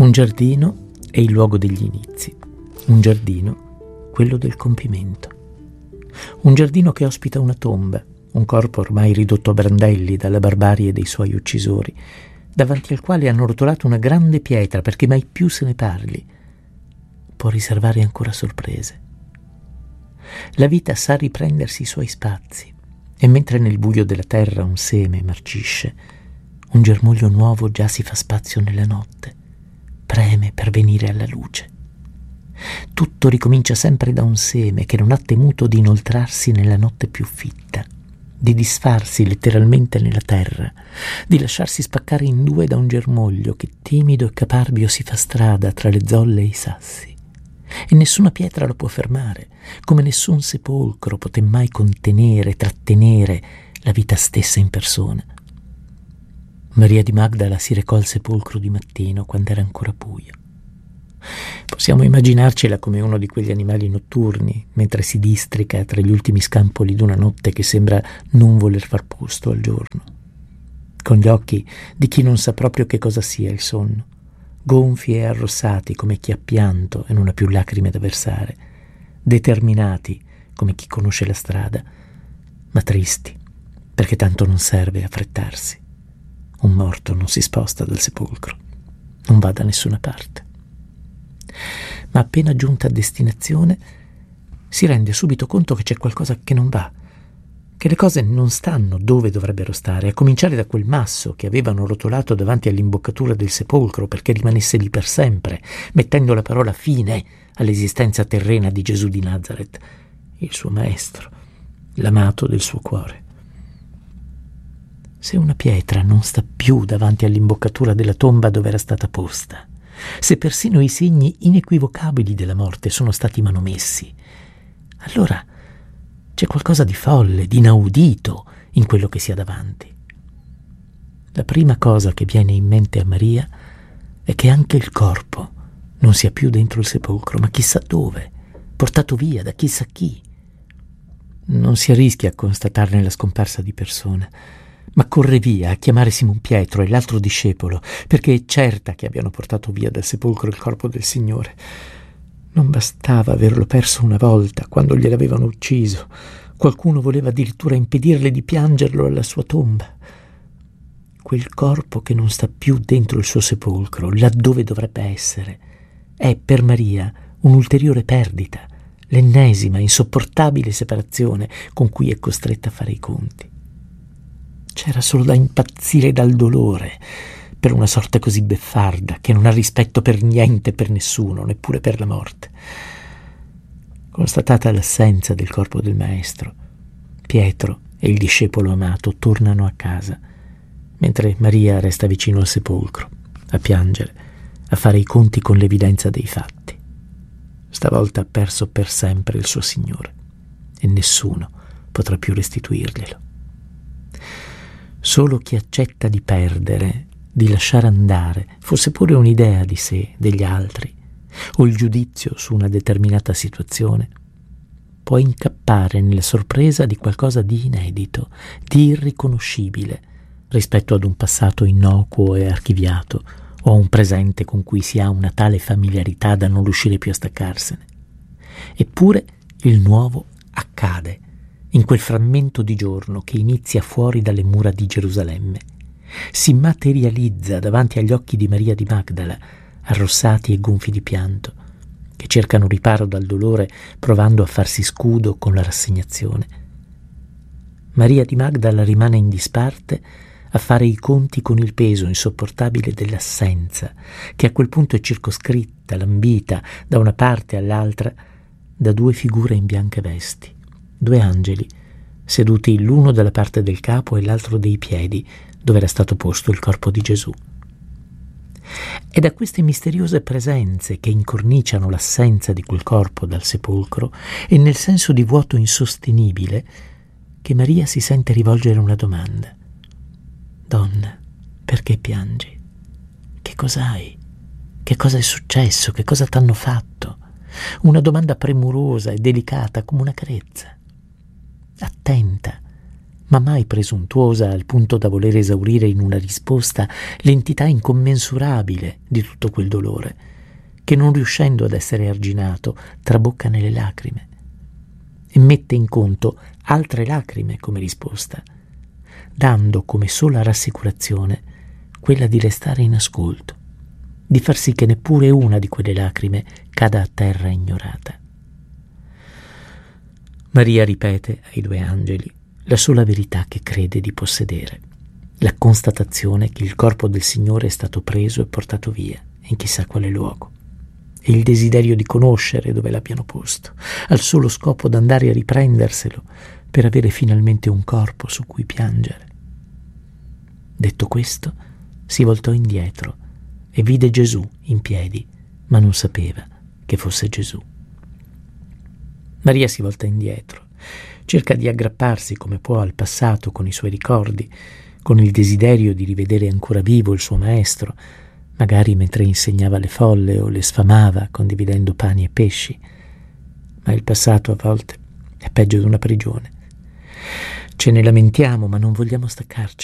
Un giardino è il luogo degli inizi, un giardino quello del compimento. Un giardino che ospita una tomba, un corpo ormai ridotto a brandelli dalla barbarie dei suoi uccisori, davanti al quale hanno rotolato una grande pietra perché mai più se ne parli. Può riservare ancora sorprese. La vita sa riprendersi i suoi spazi e mentre nel buio della terra un seme marcisce, un germoglio nuovo già si fa spazio nella notte, preme per venire alla luce. Tutto ricomincia sempre da un seme che non ha temuto di inoltrarsi nella notte più fitta, di disfarsi letteralmente nella terra, di lasciarsi spaccare in due da un germoglio che timido e caparbio si fa strada tra le zolle e i sassi. E nessuna pietra lo può fermare, come nessun sepolcro poté mai contenere, trattenere la vita stessa in persona. Maria di Magdala si recò al sepolcro di mattino quando era ancora buio. Possiamo immaginarcela come uno di quegli animali notturni, mentre si districa tra gli ultimi scampoli d'una notte che sembra non voler far posto al giorno, con gli occhi di chi non sa proprio che cosa sia il sonno, gonfi e arrossati come chi ha pianto e non ha più lacrime da versare, determinati come chi conosce la strada, ma tristi perché tanto non serve affrettarsi. Un morto non si sposta dal sepolcro, non va da nessuna parte. Ma appena giunta a destinazione si rende subito conto che c'è qualcosa che non va, che le cose non stanno dove dovrebbero stare, a cominciare da quel masso che avevano rotolato davanti all'imboccatura del sepolcro perché rimanesse lì per sempre, mettendo la parola fine all'esistenza terrena di Gesù di Nazaret, il suo maestro, l'amato del suo cuore. Se una pietra non sta più davanti all'imboccatura della tomba dove era stata posta, se persino i segni inequivocabili della morte sono stati manomessi, allora c'è qualcosa di folle, di inaudito in quello che si ha davanti. La prima cosa che viene in mente a Maria è che anche il corpo non sia più dentro il sepolcro, ma chissà dove, portato via da chissà chi. Non si arrischia a constatarne la scomparsa di persona, ma corre via a chiamare Simon Pietro e l'altro discepolo, perché è certa che abbiano portato via dal sepolcro il corpo del Signore. Non bastava averlo perso una volta, quando gliel'avevano ucciso. Qualcuno voleva addirittura impedirle di piangerlo alla sua tomba. Quel corpo che non sta più dentro il suo sepolcro, laddove dovrebbe essere, è per Maria un'ulteriore perdita, l'ennesima, insopportabile separazione con cui è costretta a fare i conti. C'era solo da impazzire dal dolore per una sorte così beffarda che non ha rispetto per niente e per nessuno, neppure per la morte. Constatata l'assenza del corpo del maestro, Pietro e il discepolo amato tornano a casa, mentre Maria resta vicino al sepolcro, a piangere, a fare i conti con l'evidenza dei fatti. Stavolta ha perso per sempre il suo Signore e nessuno potrà più restituirglielo. Solo chi accetta di perdere, di lasciare andare, fosse pure un'idea di sé, degli altri, o il giudizio su una determinata situazione, può incappare nella sorpresa di qualcosa di inedito, di irriconoscibile, rispetto ad un passato innocuo e archiviato, o a un presente con cui si ha una tale familiarità da non riuscire più a staccarsene. Eppure il nuovo accade, in quel frammento di giorno che inizia fuori dalle mura di Gerusalemme, si materializza davanti agli occhi di Maria di Magdala, arrossati e gonfi di pianto, che cercano riparo dal dolore provando a farsi scudo con la rassegnazione. Maria di Magdala rimane in disparte a fare i conti con il peso insopportabile dell'assenza, che a quel punto è circoscritta, lambita, da una parte all'altra, da due figure in bianche vesti. Due angeli, seduti l'uno dalla parte del capo e l'altro dei piedi, dove era stato posto il corpo di Gesù. È da queste misteriose presenze che incorniciano l'assenza di quel corpo dal sepolcro e nel senso di vuoto insostenibile che Maria si sente rivolgere una domanda. Donna, perché piangi? Che cos'hai? Che cosa è successo? Che cosa t'hanno fatto? Una domanda premurosa e delicata come una carezza. Attenta, ma mai presuntuosa al punto da voler esaurire in una risposta l'entità incommensurabile di tutto quel dolore, che non riuscendo ad essere arginato trabocca nelle lacrime e mette in conto altre lacrime come risposta, dando come sola rassicurazione quella di restare in ascolto, di far sì che neppure una di quelle lacrime cada a terra ignorata. Maria ripete ai due angeli la sola verità che crede di possedere, la constatazione che il corpo del Signore è stato preso e portato via in chissà quale luogo, e il desiderio di conoscere dove l'abbiano posto, al solo scopo d'andare a riprenderselo per avere finalmente un corpo su cui piangere. Detto questo, si voltò indietro e vide Gesù in piedi, ma non sapeva che fosse Gesù. Maria si volta indietro, cerca di aggrapparsi come può al passato con i suoi ricordi, con il desiderio di rivedere ancora vivo il suo maestro, magari mentre insegnava le folle o le sfamava condividendo pani e pesci. Ma il passato a volte è peggio di una prigione. Ce ne lamentiamo, ma non vogliamo staccarci.